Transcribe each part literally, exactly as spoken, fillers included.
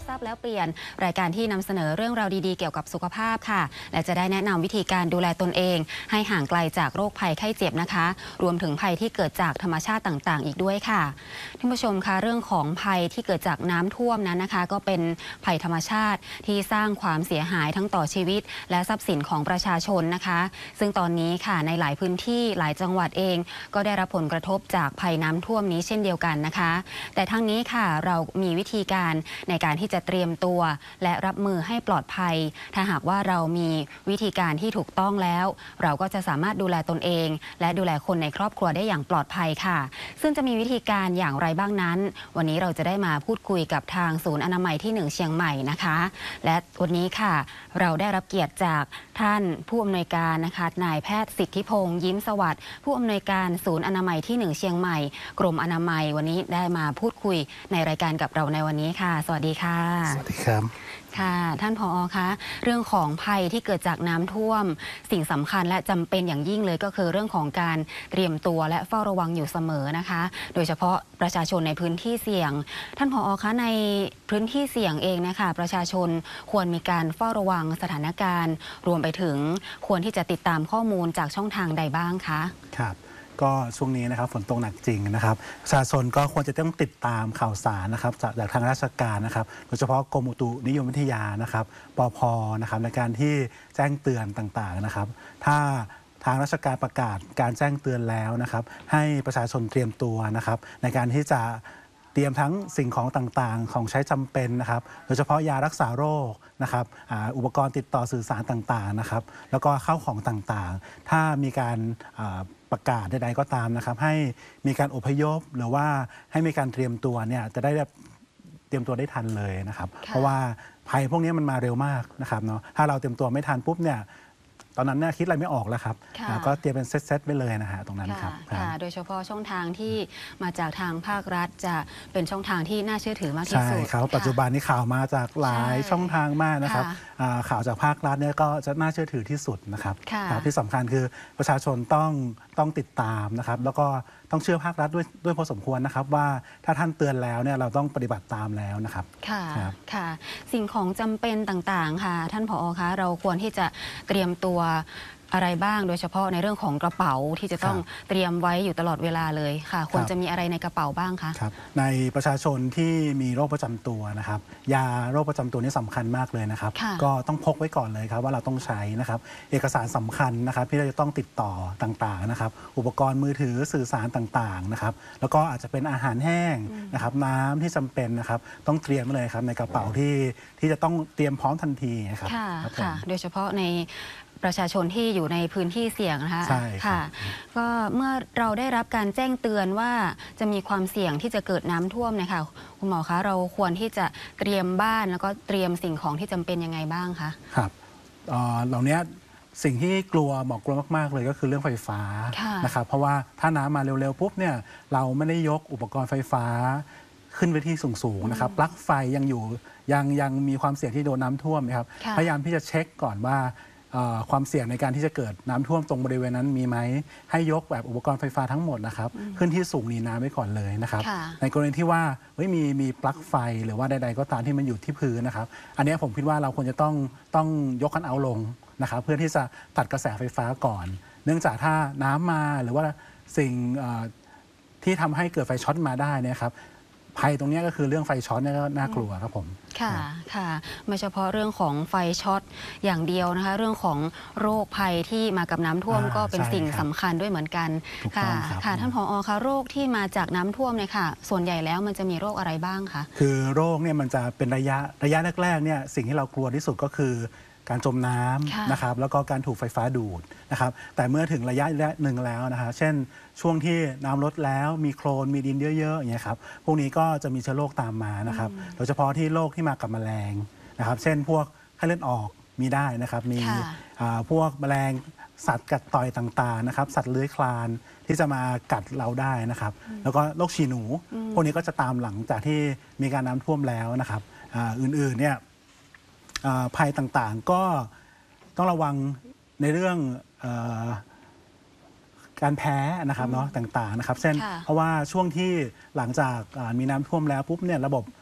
ทราบแล้วเปลี่ยนรายการที่นำเสนอเรื่องราวดีๆเกี่ยวกับสุขภาพค่ะและจะได้แนะนำวิธีการดูแลตนเองให้ห่างไกลจากโรคภัยไข้เจ็บนะคะรวมถึงภัยที่เกิดจากธรรมชาติต่างๆอีกด้วยค่ะท่านผู้ชมคะเรื่องของภัยที่เกิดจากน้ำท่วมนั้นนะคะก็เป็นภัยธรรมชาติที่สร้างความเสียหายทั้งต่อชีวิตและทรัพย์สินของประชาชนนะคะซึ่งตอนนี้ค่ะในหลายพื้นที่หลายจังหวัดเองก็ได้รับผลกระทบจากภัยน้ำท่วมนี้เช่นเดียวกันนะคะแต่ทั้งนี้ค่ะเรามีวิธีการในการที่จะเตรียมตัวและรับมือให้ปลอดภัยถ้าหากว่าเรามีวิธีการที่ถูกต้องแล้วเราก็จะสามารถดูแลตนเองและดูแลคนในครอบครัวได้อย่างปลอดภัยค่ะซึ่งจะมีวิธีการอย่างไรบ้างนั้นวันนี้เราจะได้มาพูดคุยกับทางศูนย์อนามัยที่หนึ่งเชียงใหม่นะคะและวันนี้ค่ะเราได้รับเกียรติจากท่านผู้อำนวยการนะคะนายแพทย์สิทธิพงษ์ยิ้มสวัสดิ์ผู้อำนวยการศูนย์อนามัยที่หนึ่งเชียงใหม่กรมอนามัยวันนี้ได้มาพูดคุยในรายการกับเราในวันนี้ค่ะสวัสดีค่ะสวัสดีครับค่ะท่านผอ.คะเรื่องของภัยที่เกิดจากน้ำท่วมสิ่งสำคัญและจำเป็นอย่างยิ่งเลยก็คือเรื่องของการเตรียมตัวและเฝ้าระวังอยู่เสมอนะคะโดยเฉพาะประชาชนในพื้นที่เสี่ยงท่านผอ.คะในพื้นที่เสี่ยงเองนะคะประชาชนควรมีการเฝ้าระวังสถานการณ์รวมไปถึงควรที่จะติดตามข้อมูลจากช่องทางใดบ้างคะครับก็ช่วงนี้นะครับฝนตกหนักจริงนะครับประชาชนก็ควรจะต้องติดตามข่าวสารนะครับจากจากทางราชการนะครับโดยเฉพาะกรมอุตุนิยมวิทยานะครับปภ.นะครับในการที่แจ้งเตือนต่างๆนะครับถ้าทางราชการประกาศการแจ้งเตือนแล้วนะครับให้ประชาชนเตรียมตัวนะครับในการที่จะเตรียมทั้งสิ่งของต่างๆของใช้จำเป็นนะครับโดยเฉพาะยารักษาโรคนะครับอุปกรณ์ติดต่อสื่อสารต่างๆนะครับแล้วก็ข้าวของต่างๆถ้ามีการประกาศใดๆก็ตามนะครับให้มีการอพยพหรือว่าให้มีการเตรียมตัวเนี่ยจะได้เตรียมตัวได้ทันเลยนะครับเพราะว่าภัยพวกนี้มันมาเร็วมากนะครับเนาะถ้าเราเตรียมตัวไม่ทันปุ๊บเนี่ยตอนนั้นเนี่ยคิดอะไรไม่ออกแล้วครับก็เตรียมเป็นเซตๆไปเลยนะฮะตรงนั้นครับโดยเฉพาะช่องทางที่มาจากทางภาครัฐจะเป็นช่องทางที่น่าเชื่อถือมากที่สุดใช่ครับปัจจุบันนี้ข่าวมาจากหลายช่องทางมากนะครับข่าวจากภาครัฐเนี่ยก็จะน่าเชื่อถือที่สุดนะครับที่สำคัญคือประชาชนต้องต้องติดตามนะครับแล้วก็ต้องเชื่อภาครัฐด้วยด้วยพอสมควรนะครับว่าถ้าท่านเตือนแล้วเนี่ยเราต้องปฏิบัติตามแล้วนะครับค่ะค่ะสิ่งของจำเป็นต่างๆค่ะท่านผอ.คะเราควรที่จะเตรียมตัวอะไรบ้างโดยเฉพาะในเรื่องของกระเป๋าที่จะต้องเตรียมไว้อยู่ตลอดเวลาเลยค่ะควรจะมีอะไรในกระเป๋าบ้างคะครับในประชาชนที่มีโรคประจำตัวนะครับยาโรคประจำตัวนี่สำคัญมากเลยนะครับก็ต้องพกไว้ก่อนเลยครับว่าเราต้องใช้นะครับเอกสารสำคัญนะครับที่เราจะต้องติดต่อต่างๆนะครับอุปกรณ์มือถือสื่อสารต่างๆนะครับแล้วก็อาจจะเป็นอาหารแห้งนะครับน้ำที่จำเป็นนะครับต้องเตรียมไว้เลยครับในกระเป๋าที่ที่จะต้องเตรียมพร้อมทันทีครับค่ะโดยเฉพาะในประชาชนที่อยู่ในพื้นที่เสี่ยงนะคะใช่ค่ะก็เมื่อเราได้รับการแจ้งเตือนว่าจะมีความเสี่ยงที่จะเกิดน้ำท่วมนะคะคุณหมอคะเราควรที่จะเตรียมบ้านแล้วก็เตรียมสิ่งของที่จำเป็นยังไงบ้างคะครับเหล่านี้สิ่งที่กลัวหมอกกลัวมากๆเลยก็คือเรื่องไฟฟ้านะครับเพราะว่าถ้าน้ำมาเร็วๆปุ๊บเนี่ยเราไม่ได้ยกอุปกรณ์ไฟฟ้าขึ้นไปที่สูงๆนะครับปลั๊กไฟยังอยู่ยังยังมีความเสี่ยงที่โดนน้ำท่วมนะครับพยายามที่จะเช็คก่อนว่าความเสี่ยงในการที่จะเกิดน้ำท่วมตรงบริเวณนั้นมีไหมให้ยกแบบอุปกรณ์ไฟฟ้าทั้งหมดนะครับขึ้นที่สูงหนีน้ำไว้ก่อนเลยนะครับในกรณีที่ว่ามีมีปลั๊กไฟหรือว่าใดๆก็ตามที่มันอยู่ที่พื้นนะครับอันนี้ผมคิดว่าเราควรจะต้องต้องยกคันเอาท์ลงนะครับเพื่อที่จะตัดกระแสไฟฟ้าก่อนเนื่องจากถ้าน้ำมาหรือว่าสิ่งที่ทำให้เกิดไฟช็อตมาได้นะครับภัยตรงนี้ก็คือเรื่องไฟช็อตนี่ก็น่ากลัวครับผมค่ะค่ะไม่เฉพาะเรื่องของไฟช็อตอย่างเดียวนะคะเรื่องของโรคภัยที่มากับน้ำท่วมก็เป็นสิ่งสำคัญด้วยเหมือนกันค่ะค่ะท่านผอ.คะโรคที่มาจากน้ำท่วมเนี่ยค่ะส่วนใหญ่แล้วมันจะมีโรคอะไรบ้างคะคือโรคเนี่ยมันจะเป็นระยะระยะแรกๆเนี่ยสิ่งที่เรากลัวที่สุดก็คือการจมน้ำนะครับแล้วก็การถูกไฟฟ้าดูดนะครับแต่เมื่อถึงระยะหนึ่งแล้วนะคะเช่นช่วงที่น้ำลดแล้วมีโคลนมีดินเยอะๆอย่างเงี้ยครับพวกนี้ก็จะมีเชื้อโรคตามมานะครับโดยเฉพาะที่โรคที่มากับแมลงนะครับเช่นพวกไข้เลือดออกมีได้นะครับมีพวกแมลงสัตว์กัดต่อยต่างๆนะครับสัตว์เลื้อยคลานที่จะมากัดเราได้นะครับแล้วก็โรคฉี่หนูพวกนี้ก็จะตามหลังจากที่มีการน้ำท่วมแล้วนะครับอื่นๆเนี่ยภัยต่างๆก็ต้องระวังในเรื่องการแพ้นะครับเนาะต่างๆนะครับเช่นเพราะว่าช่วงที่หลังจากมีน้ำท่วมแล้วปุ๊บเนี่ยระบบ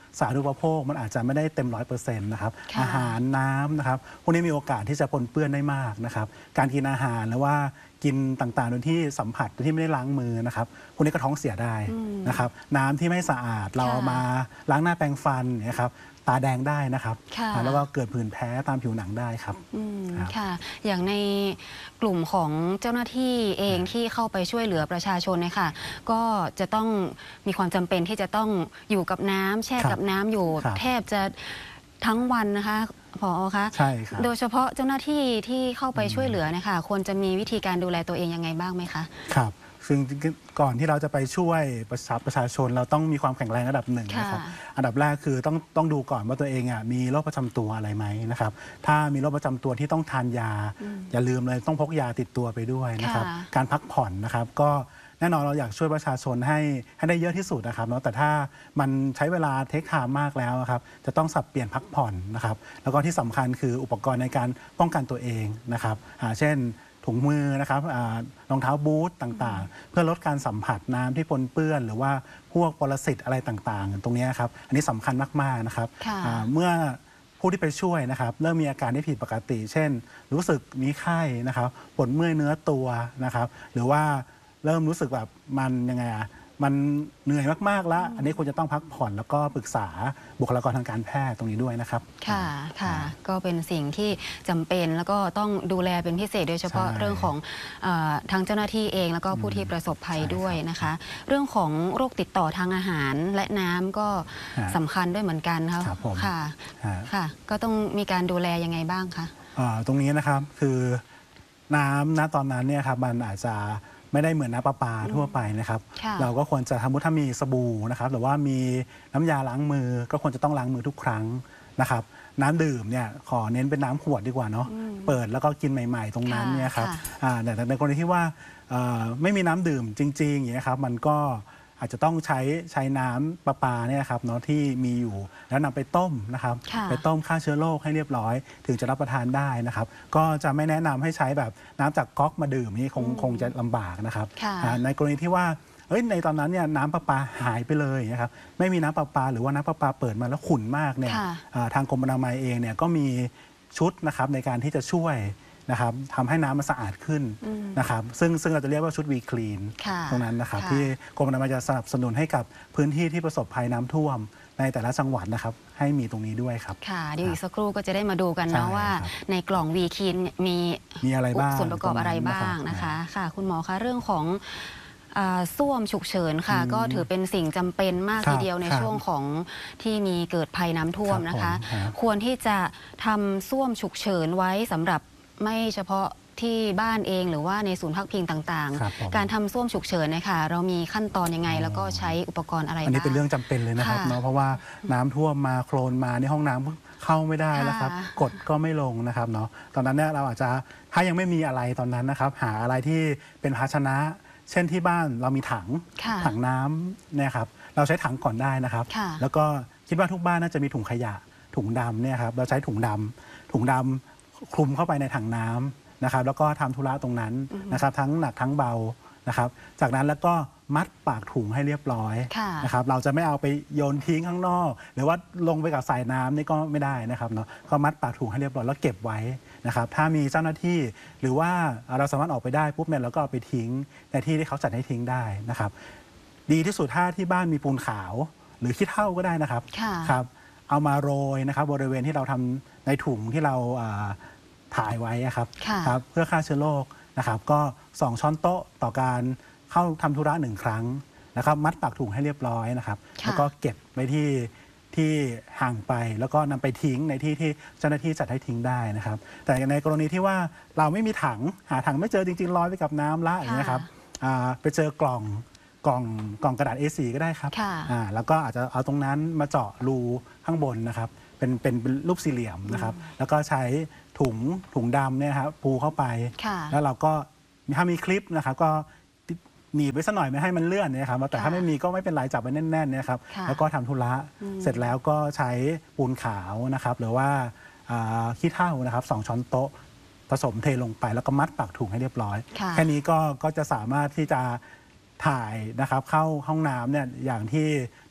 สาธารณูปโภคมันอาจจะไม่ได้เต็มร้อยเปอร์เซ็นต์นะครับอาหารน้ำนะครับพวกนี้มีโอกาสที่จะปนเปื้อนได้มากนะครับการกินอาหารหรือว่ากินต่างๆโดยที่สัมผัสโดยที่ไม่ได้ล้างมือนะครับพวกนี้ก็ท้องเสียได้นะครับน้ำที่ไม่สะอาดเราเอามาล้างหน้าแปรงฟันนะครับตาแดงได้นะครับแล้วก็เกิดผื่นแพ้ตามผิวหนังได้ครับค่ะอย่างในกลุ่มของเจ้าหน้าที่เองที่เข้าไปช่วยเหลือประชาชนเนี่ยค่ะก็จะต้องมีความจำเป็นที่จะต้องอยู่กับน้ำแช่กับน้ำอยู่แทบจะทั้งวันนะคะผอ.คะใช่ครับโดยเฉพาะเจ้าหน้าที่ที่เข้าไปช่วยเหลือเนี่ยค่ะควรจะมีวิธีการดูแลตัวเองยังไงบ้างไหมคะครับซึ่งก่อนที่เราจะไปช่วยประชาประชาชนเราต้องมีความแข็งแรงระดับหนึ่งนะครับอันดับแรกคือต้องต้องดูก่อนว่าตัวเองอ่ะมีโรคประจำตัวอะไรไหมนะครับถ้ามีโรคประจำตัวที่ต้องทานยาอย่าลืมเลยต้องพกยาติดตัวไปด้วยนะครับการพักผ่อนนะครับก็แน่นอนเราอยากช่วยประชาชนให้ให้ได้เยอะที่สุดนะครับเนาะแต่ถ้ามันใช้เวลาเทคไทม์มากแล้วครับจะต้องสับเปลี่ยนพักผ่อนนะครับแล้วก็ที่สำคัญคืออุปกรณ์ในการป้องกันตัวเองนะครับเช่นถุงมือนะครับรองเท้าบูทต่างๆเพื่อลดการสัมผัสน้ำที่ปนเปื้อนหรือว่าพวกปรสิตอะไรต่างๆตรงนี้ครับอันนี้สำคัญมากๆนะครับเมื่อผู้ที่ไปช่วยนะครับเริ่มมีอาการที่ผิดปกติ เช่นรู้สึกมีไข้นะครับปวดเมื่อยเนื้อตัวนะครับหรือว่าเริ่มรู้สึกแบบมันยังไงอะมันเหนื่อยมากๆแล้วอันนี้ควรจะต้องพักผ่อนแล้วก็ปรึกษาบุคลากรทางการแพทย์ตรงนี้ด้วยนะครับค่ะค่ะก็เป็นสิ่งที่จำเป็นแล้วก็ต้องดูแลเป็นพิเศษโดยเฉพาะเรื่องของทางเจ้าหน้าที่เองแล้วก็ผู้ที่ประสบภัยด้วยนะคะเรื่องของโรคติดต่อทางอาหารและน้ำก็สำคัญด้วยเหมือนกันครับค่ะค่ะก็ต้องมีการดูแลยังไงบ้างคะตรงนี้นะครับคือน้ำณตอนนั้นเนี่ยครับมันอาจจะไม่ได้เหมือนน้ำประปาทั่วไปนะครับเราก็ควรจะทำถ้ามีสบู่นะครับหรือว่ามีน้ำยาล้างมือก็ควรจะต้องล้างมือทุกครั้งนะครับน้ำดื่มเนี่ยขอเน้นเป็นน้ำขวดดีกว่าเนาะเปิดแล้วก็กินใหม่ๆตรงนั้นเนี่ยครับแต่ในกรณีที่ว่าไม่มีน้ำดื่มจริงๆอย่างนี้ครับมันก็อาจจะต้องใช้ใช้น้ำประปาเนี่ยครับเนาะที่มีอยู่แล้วนำไปต้มนะครับไปต้มฆ่าเชื้อโรคให้เรียบร้อยถึงจะรับประทานได้นะครับก็จะไม่แนะนำให้ใช้แบบน้ำจากก๊อกมาดื่มนี่คงคงจะลำบากนะครับในกรณีที่ว่าเอ้ยในตอนนั้นเนี่ยน้ำประปาหายไปเลยนะครับไม่มีน้ำประปาหรือว่าน้ำประปาเปิดมาแล้วขุ่นมากเนี่ยทางกรมอนามัยเองเนี่ยก็มีชุดนะครับในการที่จะช่วยนะครับทำให้น้ำมันสะอาดขึ้นนะครับซึ่งซึ่งเราจะเรียกว่าชุดวีคลีนตรงนั้นนะครับที่กรมอนามัยจะสนับสนุนให้กับพื้นที่ที่ประสบภัยน้ำท่วมในแต่ละจังหวัดนะครับให้มีตรงนี้ด้วยครับค่ะเดี๋ยวอีกสักครู่ก็จะได้มาดูกันนะว่าในกล่องวีคลีนมีมีอะไรบ้างส่วนประกอบอะไรบ้างนะคะค่ะคุณหมอคะเรื่องของส้วมฉุกเฉินค่ะก็ถือเป็นสิ่งจำเป็นมากทีเดียวในช่วงของที่มีเกิดภัยน้ำท่วมนะคะควรที่จะทำส้วมฉุกเฉินไว้สำหรับไม่เฉพาะที่บ้านเองหรือว่าในศูนย์พักพิงต่างๆการทำส้วมฉุกเฉินนะคะเรามีขั้นตอนยังไงแล้วก็ใช้อุปกรณ์อะไรบ้างอันนี้เป็นเรื่องจำเป็นเลยนะครับเนาะเพราะว่าน้ำท่วมมาโคลนมาในห้องน้ำเข้าไม่ได้แล้วครับกดก็ไม่ลงนะครับเนาะตอนนั้นเนี่ยเราอาจจะถ้ายังไม่มีอะไรตอนนั้นนะครับหาอะไรที่เป็นภาชนะเช่นที่บ้านเรามีถังถังน้ำเนี่ยครับเราใช้ถังก่อนได้นะครับแล้วก็คิดว่าทุกบ้านน่าจะมีถุงขยะถุงดำเนี่ยครับเราใช้ถุงดำถุงดำคลุมเข้าไปในถังน้ำนะครับแล้วก็ทำธุระตรงนั้นนะครับทั้งหนักทั้งเบานะครับจากนั้นแล้วก็มัดปากถุงให้เรียบร้อยนะครับเราจะไม่เอาไปโยนทิ้งข้างนอกหรือว่าลงไปกับสายน้ำนี่ก็ไม่ได้นะครับเนาะก็มัดปากถุงให้เรียบร้อยแล้วเก็บไว้นะครับถ้ามีเจ้าหน้าที่หรือว่าเราสามารถออกไปได้ปุ๊บเนี่ยเราก็เอาไปทิ้งในที่ที่เขาจัดให้ทิ้งได้นะครับดีที่สุดถ้าที่บ้านมีปูนขาวหรือขี้เถ้าก็ได้นะครับครับเอามาโรยนะครับบริเวณที่เราทำในถุงที่เราถ่ายไว้ครับครับเพื่อฆ่าเชื้อโรคนะครับก็สองช้อนโต๊ะต่อการเข้าทำธุระหนึ่งครั้งนะครับมัดปากถุงให้เรียบร้อยนะครับแล้วก็เก็บไว้ที่ที่ห่างไปแล้วก็นำไปทิ้งในที่ที่เจ้าหน้าที่จัดให้ทิ้งได้นะครับแต่ในกรณีที่ว่าเราไม่มีถังหาถังไม่เจอจริงๆลอยไปกับน้ำละอย่างนี้ครับไปเจอกล่องกล่องกล่องกระดาษ เอ โฟร์ ก็ได้ครับแล้วก็อาจจะเอาตรงนั้นมาเจาะรูข้างบนนะครับเป็นเป็นรูปสี่เหลี่ยมนะครับแล้วก็ใช้ถุงถุงดำเนี่ยครับปูเข้าไปแล้วเราก็ถ้ามีคลิปนะครับก็หนีบไว้สักหน่อยไม่ให้มันเลื่อนนะครับแต่ถ้าไม่มีก็ไม่เป็นไรจับไว้แน่นๆนะครับแล้วก็ทำธุระเสร็จแล้วก็ใช้ปูนขาวนะครับหรือว่าขี้เถ้านะครับสองช้อนโต๊ะผสมเทลงไปแล้วก็มัดปากถุงให้เรียบร้อยแค่นี้ก็ก็จะสามารถที่จะถ่ายนะครับเข้าห้องน้ำเนี่ยอย่างที่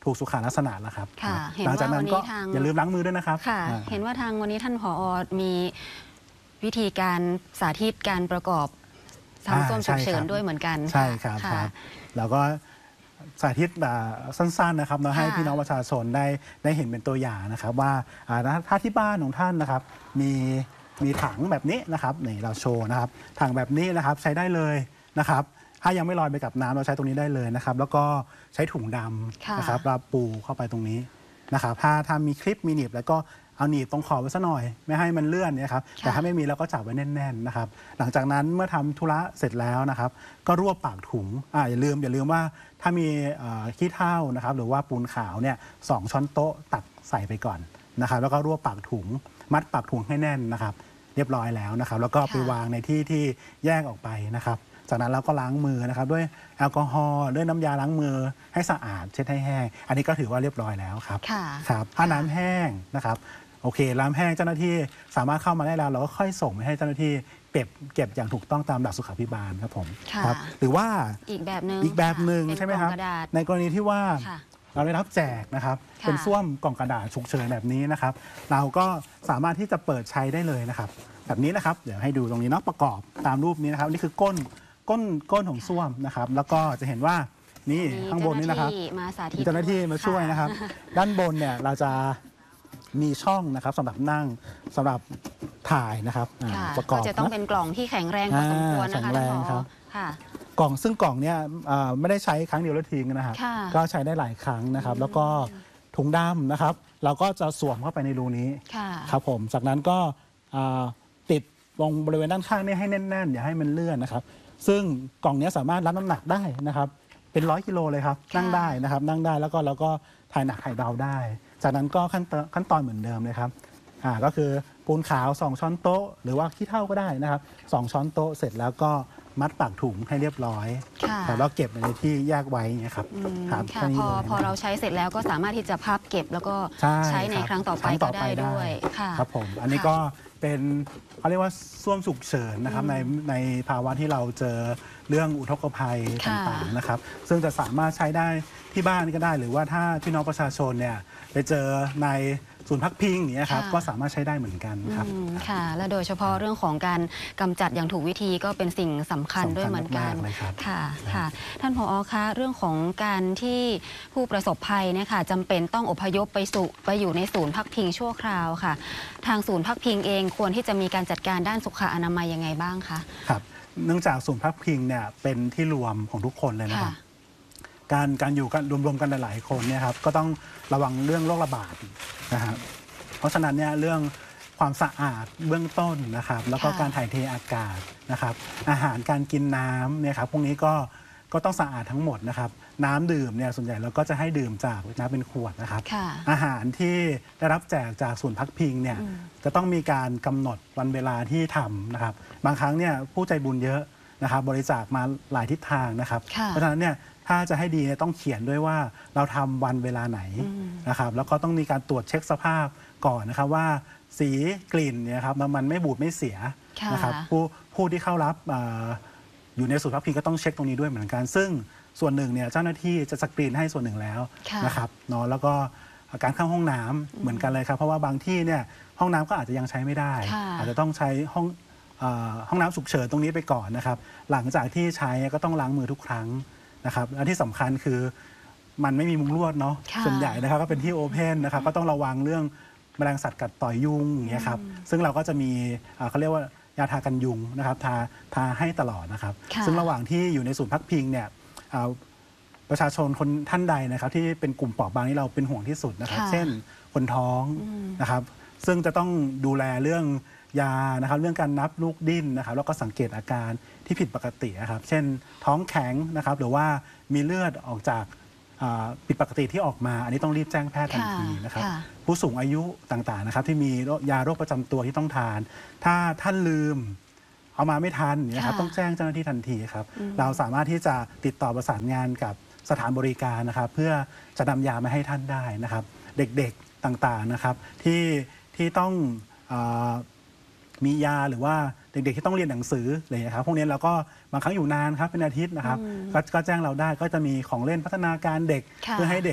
ถูกสุขลักษณะแล้วครับค่ะหลังจากนั้นก็เห็นว่าวันนี้ทางอย่าลืมล้างมือด้วยนะครับค่ะอ่าเห็นว่าทางวันนี้ท่านผอมีวิธีการสาธิตการประกอบทำส้วมฉุกเฉินด้วยเหมือนกันใช่ครับค่ะครับแล้วก็สาธิตอ่าสั้นๆนะครับเนาะให้ค่ะพี่น้องประชาชนได้ได้เห็นเป็นตัวอย่างนะครับว่าอ่าถ้าที่บ้านของท่านนะครับมีมีถังแบบนี้นะครับนี่เราโชว์นะครับถังแบบนี้นะครับใช้ได้เลยนะครับถ้ายังไม่ลอยไปกับน้ำเราใช้ตรงนี้ได้เลยนะครับแล้วก็ใช้ถุงดค่ะำนะครับเราปูเข้าไปตรงนี้นะครับถ้าถ้ามีคลิปมีหนีบแล้วก็เอาหนีบตรงขอบไว้ซะหน่อยไม่ให้มันเลื่อนเนี่ยครับแต่ถ้าไม่มีเราก็จับไว้แน่นๆนะครับหลังจากนั้นเมื่อทำธุระเสร็จแล้วนะครับก็รวบปากถุงอ่าอย่าลืมอย่าลืมว่าถ้ามีเอ่อขี้เถ้านะครับหรือว่าปูนขาวเนี่ยสองช้อนโต๊ะตักใส่ไปก่อนนะครับแล้วก็รวบปากถุงมัดปากถุงให้แน่นนะครับเรียบร้อยแล้วนะครับแล้วก็ไปวางในที่ที่แยกออกไปนะครับจากนั้นเราก็ล้างมือนะครับด้วยแอลกอฮอล์ด้วยน้ำยาล้างมือให้สะอาดเช็ดให้แห้งอันนี้ก็ถือว่าเรียบร้อยแล้วครับค่ะครับถ้าน้ำแห้งนะครับโอเคน้ำแห้งเจ้าหน้าที่สามารถเข้ามาได้แล้วเราก็ค่อยส่งไปให้เจ้าหน้าที่เก็บเก็บอย่างถูกต้องตามหลักสุขาภิบาลครับผมค่ะครับหรือว่าอีกแบบหนึ่งอีกแบบหนึ่งค่ะใช่ไหมครับเป็นกล่องกระดาษในกรณีที่ว่าค่ะเราได้รับแจกนะครับค่ะเป็นส้วมกล่องกระดาษฉุกเฉินแบบนี้นะครับ เราก็สามารถที่จะเปิดใช้ได้เลยนะครับ แบบนี้นะครับเดี๋ยวให้ดูตรงนี้เนาะประกอบตามรูปนี้นะครับนี่คือก้นก้นก้นของส้วมนะครับ แล้วก็จะเห็นว่านี่มีข้างบนนี่นะครับเจ้าหน้าที่มาสาธิตมีเจ้าหน้าที่มาช่วยนะครับ ด้านบนเนี่ยเราจะมีช่องนะครับสำหรับนั่งสำหรับถ่ายนะครับอ่าค่ะประกอบก็จะต้องนะเป็นกล่องที่แข็งแรงพอสมควรนะคะอ่าแข็งแรงท่านผอครับค่ะกล่องซึ่งกล่องเนี่ยเอ่อไม่ได้ใช้ครั้งเดียวแล้วทิ้งนะครับค่ะก็ใช้ได้หลายครั้งนะครับ แล้วก็ถุงดำนะครับ เราก็จะสวมเข้าไปในรูนี้ค่ะครับผมจากนั้นก็อ่าติดตรงบริเวณด้านข้างนี่ให้แน่นๆอย่าให้มันเลื่อนนะครับ ซึ่งกล่องเนี้ยสามารถรับน้ำหนักได้นะครับ เป็นร้อยกิโลเลยครับค่ะนั่งได้นะครับ นั่งได้แล้วก็แล้วก็ถ่ายหนักถ่ายเบาได้ จากนั้นก็ขั้นตอนขั้นตอนเหมือนเดิมเลยครับอ่าก็คือปูนขาวสองช้อนโต๊ะ หรือว่าขี้เถ้าก็ได้นะครับสองช้อนโต๊ะเสร็จแล้วก็มัดปากถุงให้เรียบร้อยค่ะแล้วเก็บในที่แยกไว้อย่างเงี้ยครับอืมครับค่ะแค่นี้พอเลยพอเราใช้เสร็จแล้วก็สามารถที่จะพับเก็บแล้วก็ใช่ใช้ในรับครั้งต่อไปรั้ก็ได้ด้วยค่ะครับผมอันนี้ค่ะก็เป็นเขาเรียกว่าส้วมฉุกเฉินนะครับในในภาวะที่เราเจอเรื่องอุทกภัยค่ะต่างๆนะครับซึ่งจะสามารถใช้ได้ที่บ้านก็ได้ หรือว่าถ้าพี่น้องประชาชนเนี่ยไปเจอในศูนย์พักพิงอย่างเงี้ยครับค่ะก็สามารถใช้ได้เหมือนกันครับอืมค่ะ และโดยเฉพาะเรื่องของการกำจัดอย่างถูกวิธีก็เป็นสิ่งสำคัญสำคัญด้วยเหมือนกันมากๆเลยครับค่ะค่ะ ท่านผอคะเรื่องของการที่ผู้ประสบภัยเนี่ยค่ะจำเป็นต้องอพยพไปสู่ไปอยู่ในศูนย์พักพิงชั่วคราวค่ะ ทางศูนย์พักพิงเองควรที่จะมีการจัดการด้านสุขอนามัยยังไงบ้างคะครับเนื่องจากศูนย์พักพิงเนี่ยเป็นที่รวมของทุกคนเลยนะคค่ะรับการการอยู่กันรวมๆกันหลายๆคนเนี่ยครับก็ต้องระวังเรื่องโรคระบาดนะครับเพราะฉะนั้นเนี่ยเรื่องความสะอาดเบื้องต้นนะครับ แล้วก็ค่ะการถ่ายเทอากาศนะครับ อาหารการกินน้ำเนี่ยครับพวกนี้ก็ก็ต้องสะอาดทั้งหมดนะครับ น้ำดื่มเนี่ยส่วนใหญ่เราก็จะให้ดื่มจากน้ำเป็นขวดนะครับค่ะอาหารที่ได้รับแจกจากศูนย์พักพิงเนี่ยอืมจะต้องมีการกำหนดวันเวลาที่ทำนะครับ บางครั้งเนี่ยผู้ใจบุญเยอะนะครับ บริจาคมาหลายทิศทางนะครับค่ะเพราะฉะนั้นเนี่ยถ้าจะให้ดีเนี่ยต้องเขียนด้วยว่าเราทำวันเวลาไหนอืมนะครับ แล้วก็ต้องมีการตรวจเช็คสภาพก่อนนะครับว่าสีกลิ่นเนี่ยครับมันมันไม่บูดไม่เสียค่ะนะครับผู้ผู้ที่เข้ารับอ่าอยู่ในศูนย์พักพิงก็ต้องเช็คตรงนี้ด้วยเหมือนกัน ซึ่งส่วนหนึ่งเนี่ยเจ้าหน้าที่จะสกรีนให้ส่วนหนึ่งแล้วค่ะนะครับเนาะแล้วก็การเข้าห้องน้ำเหมือนกันเลยครับเพราะว่าบางที่เนี่ยห้องน้ำก็อาจจะยังใช้ไม่ได้ค่ะอาจจะต้องใช้ห้องเอ่อห้องน้ำฉุกเฉินตรงนี้ไปก่อนนะครับ หลังจากที่ใช้ก็ต้องล้างมือทุกครั้งนะครับและที่สำคัญคือมันไม่มีมุ้งลวดเนาะค่ะส่วนใหญ่นะครับก็เป็นที่โอเพนนะครับก็ต้องระวังเรื่องแมลงสัตว์กัดต่อยยุงอย่างเงี้ยครับซึ่งเราก็จะมีเอ่อเขาเรียกว่ายาทากันยุงนะครับทาทาให้ตลอดนะครับค่ะซึ่งระหว่างที่อยู่ในศูนย์พักพิงเนี่ยเอ่อประชาชนคนท่านใดนะครับที่เป็นกลุ่มเปราะบางที่เราเป็นห่วงที่สุดนะครับค่ะเช่นคนท้องอืมนะครับ ซึ่งจะต้องดูแลเรื่องยานะครับเรื่องการนับลูกดิ้นนะครับแล้วก็สังเกตอาการที่ผิดปกตินะครับเช่นท้องแข็งนะครับหรือว่ามีเลือดออกจากอ่าผิดปกติที่ออกมา อันนี้ต้องรีบแจ้งแพทย์ทันทีนะครับค่ะผู้สูงอายุต่างๆนะครับที่มีโรคยาโรคประจำตัวที่ต้องทาน ถ้าท่านลืมเอามาไม่ทันอย่างเงี้ยครับค่ะต้องแจ้งเจ้าหน้าที่ทันทีครับอืมเราสามารถที่จะติดต่อประสานงานกับสถานบริการนะครับ เพื่อจะนำยามาให้ท่านได้นะครับ เด็กๆต่างๆนะครับที่ที่ต้องเออมียาหรือว่าเด็กๆที่ต้องเรียนหนังสืออะไรอย่างเงี้ยครับพวกนี้เราก็บางครั้งอยู่นานครับเป็นอาทิตย์นะครับอืมก็ก็แจ้งเราได้ก็จะมีของเล่นพัฒนาการเด็กค่ะเพื่อให้เด็ก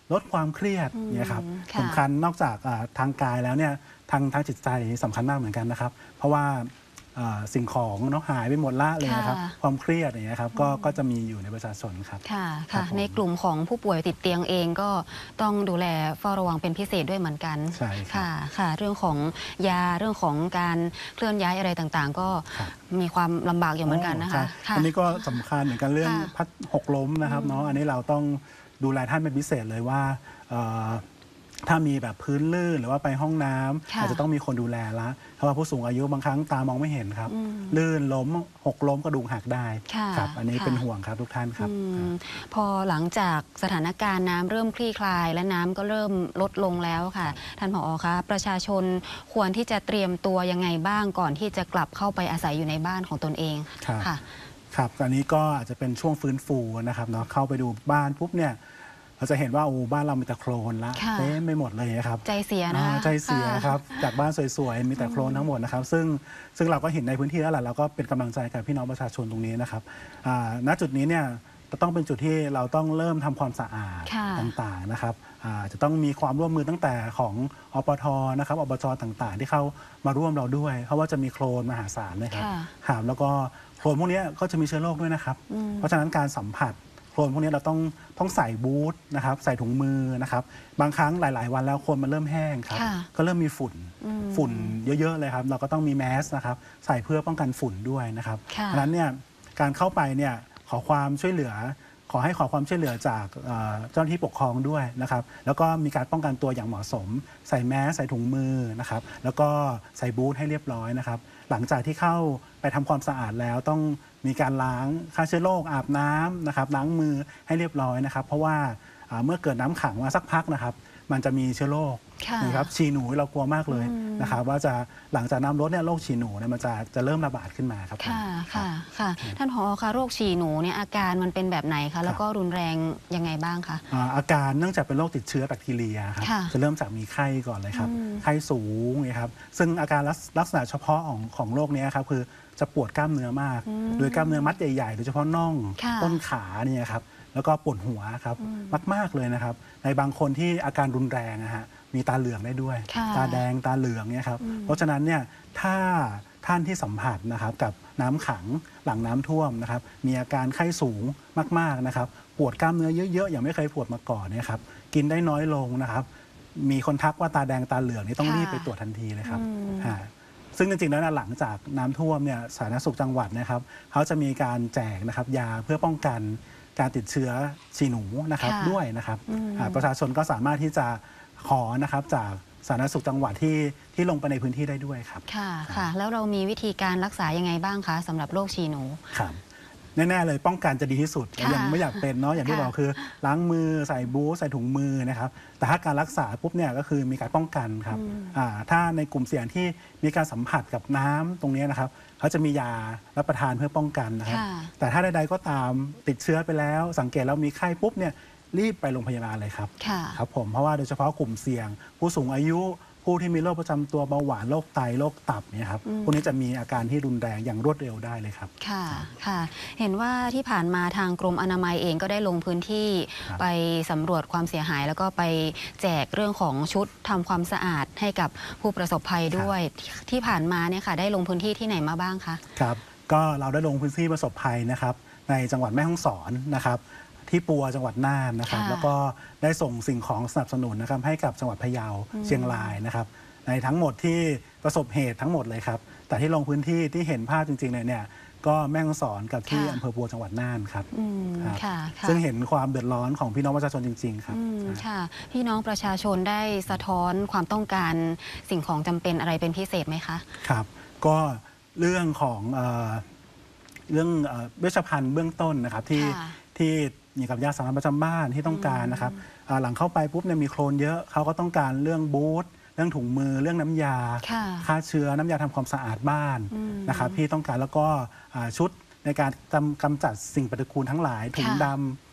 ลดความเครียดเนี่ยครับค่ะสำคัญนอกจากอ่าทางกายแล้วเนี่ยทางทางจิตใจสำคัญมากเหมือนกันนะครับ เพราะว่าอ่าสิ่งของเนาะหายไปหมดละเลยนะครับค่ะความเครียดอย่างเงี้ยครับก็ก็จะมีอยู่ในประชาชนครับค่ะครัค่ะบผมในกลุ่มของผู้ป่วยติดเตียงเองก็ต้องดูแลเฝ้าระวังเป็นพิเศษด้วยเหมือนกันใช่ครับค่ะ ค่ะ เรื่องของยาเรื่องของการเคลื่อนย้ายอะไรต่างๆ ก็ครับมีความลำบากอยู่เหมือนกันนะคะใช่ค่ะอันนี้ก็สำคัญเหมือนกันเรื่องค่ะพัดหกล้มนะครับเนาะอันนี้เราต้องดูแลท่านเป็นพิเศษเลยว่าเอ่อถ้ามีแบบพื้นลื่นหรือว่าไปห้องน้ำค่ะอาจจะต้องมีคนดูแลละเพราะว่าผู้สูงอายุบางครั้งตามองไม่เห็นครับอืมลื่นล้มหกล้มกระดูกหักได้ค่ะครับอันนี้ค่ะเป็นห่วงครับทุกท่านครับอืมพอหลังจากสถานการณ์น้ำเริ่มคลี่คลาย และน้ำก็เริ่มลดลงแล้วค่ะ ท่านผอคะประชาชนควรที่จะเตรียมตัวยังไงบ้างก่อนที่จะกลับเข้าไปอาศัยอยู่ในบ้านของตนเองครับค่ะครับอันนี้ก็อาจจะเป็นช่วงฟื้นฟูนะครับเนาะเข้าไปดูบ้านปุ๊บเนี่ยเราจะเห็นว่าโอ้บ้านเรามีแต่โคลนละค่ะเต็มไปหมดเลยนะครับใจเสียนะอ่าคะใจเสียค่ะครับจากบ้านสวยๆมีแต่โคลนทั้งหมดนะครับซึ่งซึ่งเราก็เห็นในพื้นที่แล้วแหละเราก็เป็นกำลังใจกับพี่น้องประชาชนตรงนี้นะครับอ่าณจุดนี้เนี่ยจะต้องเป็นจุดที่เราต้องเริ่มทำความสะอาดค่ะต่างๆนะครับอ่าจะต้องมีความร่วมมือตั้งแต่ของอปทนะครับอบจต่างๆ ที่เข้ามาร่วมเราด้วย เพราะว่าจะมีโคลนมหาศาลเลยครับค่ะครับแล้วก็โคลนพวกนี้ก็จะมีเชื้อโรคด้วยนะครับอืมเพราะฉะนั้นการสัมผัสโคลนพวกนี้เราต้องต้องใส่บูทนะครับใส่ถุงมือนะครับบางครั้งหลาย ๆ วันแล้วโคลนมันเริ่มแห้งครับค่ะก็เริ่มมีฝุ่นอืมฝุ่นเยอะ ๆ เลยครับ เราก็ต้องมีแมสนะครับใส่เพื่อป้องกันฝุ่นด้วยนะครับค่ะเพราะฉะนั้นเนี่ยการเข้าไปเนี่ยขอความช่วยเหลือ ขอให้ขอความช่วยเหลือจากเอ่อเจ้าหน้าที่ปกครองด้วยนะครับแล้วก็มีการป้องกันตัวอย่างเหมาะสม ใส่แมสใส่ถุงมือนะครับแล้วก็ใส่บูทให้เรียบร้อยนะครับหลังจากที่เข้าไปทำความสะอาดแล้วต้องมีการล้างฆ่าเชื้อโรคอาบน้ำนะครับล้างมือให้เรียบร้อยนะครับ เพราะว่าอ่าเมื่อเกิดน้ำขังมาสักพักนะครับ มันจะมีเชื้อโรคค่ะนะครับฉี่หนูเรากลัวมากเลยนะครับว่าจะหลังจากน้ำลดเนี่ยโรคฉี่หนูเนี่ยมันจะจะเริ่มระบาดขึ้นมาครับผมค่ะ ค่ะ ค่ะ ท่านผอคะโรคฉี่หนูเนี่ยอาการมันเป็นแบบไหนคะ แล้วก็รุนแรงยังไงบ้างคะอ่าอาการเนื่องจากเป็นโรคติดเชื้อแบคทีเรียครับค่ะจะเริ่มจากมีไข้ก่อนเลยครับอืมไข้สูงเนี่ยครับซึ่งอาการลักษลักษณะเฉพาะของของโรคนี้ครับคือจะปวดกล้ามเนื้อมาก โดยกล้ามเนื้อมัดใหญ่ๆโดยเฉพาะน่องค่ะต้นขาเนี่ยครับแล้วก็ปวดหัวครับมาก ๆเลยนะครับในบางคนที่อาการรุนแรงนะฮะมีตาเหลืองได้ด้วยค่ะตาแดงตาเหลืองเนี่ยครับเพราะฉะนั้นเนี่ยถ้าท่านที่สัมผัสนะครับกับน้ำขังหลังน้ำท่วมนะครับมีอาการไข้สูงมากๆนะครับปวดกล้ามเนื้อเยอะๆอย่างไม่เคยปวดมาก่อนเนี่ยครับกินได้น้อยลงนะครับมีคนทักว่าตาแดงตาเหลืองนี่ต้องค่ะรีบไปตรวจทันทีเลยครับอืมฮะซึ่งจริงๆแล้วนะหลังจากน้ำท่วมเนี่ยสาธารณสุขจังหวัดนะครับเขาจะมีการแจกนะครับยาเพื่อป้องกันการติดเชื้อฉี่หนูนะครับค่ะด้วยนะครับอืมอ่าประชาชนก็สามารถที่จะขอนะครับจากสาธารณสุขจังหวัดที่ที่ลงไปในพื้นที่ได้ด้วยครับค่ะ ค่ะ แล้วเรามีวิธีการรักษายังไงบ้างคะสำหรับโรคฉี่หนูครับแน่ๆเลยป้องกันจะดีที่สุดค่ะยังไม่อยากเป็นเนาะอย่างที่ค่ะบอกคือล้างมือใส่บูทใส่ถุงมือนะครับแต่ถ้าการรักษาปุ๊บเนี่ยก็คือมีการป้องกันครับอ่าถ้าในกลุ่มเสี่ยงที่มีการสัมผัสกับน้ำตรงนี้นะครับเขาจะมียารับประทานเพื่อป้องกันนะครับค่ะแต่ถ้าใดๆก็ตามติดเชื้อไปแล้ว สังเกตแล้วมีไข้ปุ๊บเนี่ยรีบไปโรงพยาบาลเลยครับค่ะครับผมเพราะว่าโดยเฉพาะกลุ่มเสี่ยง ผู้สูงอายุผู้ที่มีโรคประจำตัวเบาหวานโรคไตโรคตับเนี่ยครับพวกนี้จะมีอาการที่รุนแรงอย่างรวดเร็วได้เลยครับค่ะ ค่ะ เห็นว่าที่ผ่านมาทางกรมอนามัยเองก็ได้ลงพื้นที่ครับไปสำรวจความเสียหาย แล้วก็ไปแจกเรื่องของชุดทำความสะอาดให้กับผู้ประสบภัยด้วย ที่ผ่านมาเนี่ยค่ะได้ลงพื้นที่ที่ไหนมาบ้างคะครับก็เราได้ลงพื้นที่ประสบภัยนะครับในจังหวัดแม่ฮ่องสอนนะครับที่ปัวจังหวัดน่านนะครับค่ะแล้วก็ได้ส่งสิ่งของสนับสนุนนะครับให้กับจังหวัดพะเยาเชียงรายนะครับในทั้งหมดที่ประสบเหตุทั้งหมดเลยครับแต่ที่ลงพื้นที่ที่เห็นภาพจริงๆเลยเนี่ยก็แม่ฮ่องสอนกับที่ค่ะอำเภอปัวจังหวัดน่านครับอืมครับค่ะ ค่ะซึ่งเห็นความเดือดร้อนของพี่น้องประชาชนจริง ๆ ครับอืมค่ะ พี่น้องประชาชนได้สะท้อนความต้องการสิ่งของจำเป็นอะไรเป็นพิเศษไหมคะครับก็เรื่องของเอ่อเรื่องเอ่อเวชภัณฑ์เบื้องต้นนะครับที่ค่ะที่มีกับยาสามัญประจำบ้านที่ต้องการนะครับอ่าหลังเข้าไปปุ๊บเนี่ยมีโคลนเยอะเขาก็ต้องการเรื่องบูทเรื่องถุงมือเรื่องน้ำยาค่ะฆ่าเชื้อน้ำยาทำความสะอาดบ้านนะครับที่ต้องการแล้วก็อ่าชุดในการกำกำจัดสิ่งปฏิกูลทั้งหลายถุงค่ะด